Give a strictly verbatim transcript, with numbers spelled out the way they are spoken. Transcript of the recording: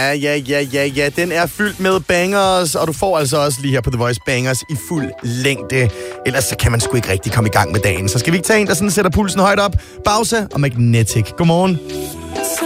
Ja, ja, ja, ja, ja. Den er fyldt med bangers, og du får altså også lige her på The Voice bangers i fuld længde. Ellers så kan man sgu ikke rigtig komme i gang med dagen. Så skal vi ikke tage en, der sådan sætter pulsen højt op. Bausa og Magnetic. Godmorgen.